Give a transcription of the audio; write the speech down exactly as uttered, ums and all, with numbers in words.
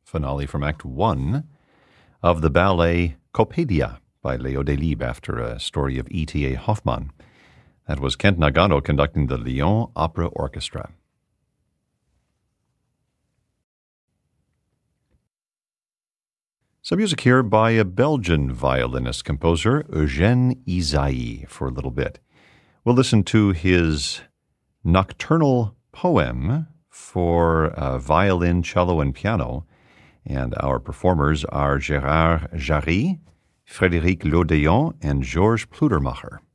finale from Act One of the ballet Coppelia by Leo Delibes after a story of E T A Hoffmann. That was Kent Nagano conducting the Lyon Opera Orchestra. Some music here by a Belgian violinist composer, Eugène Ysaÿe, for a little bit. We'll listen to his nocturnal poem for uh, violin, cello, and piano. And our performers are Gérard Jarry, Frédéric Lodéon, and Georges Pludermacher.